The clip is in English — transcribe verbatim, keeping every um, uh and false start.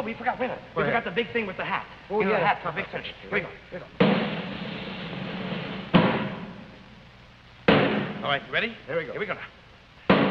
we forgot, wait a minute. We ahead. forgot the big thing with the hat. Oh, you know, yeah. the hat for a big finish. Here we go. Here we go. All right, you ready? Here we go. Here we go now.